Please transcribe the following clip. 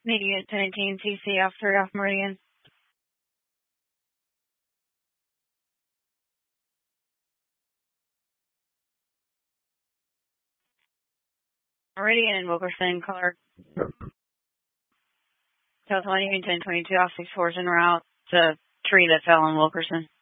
Meeting at 1018 TC off 3 off Meridian. Meridian and Wilkerson, color. Delta 1 Union 1022 off 64 is en route. The tree that fell in Wilkerson.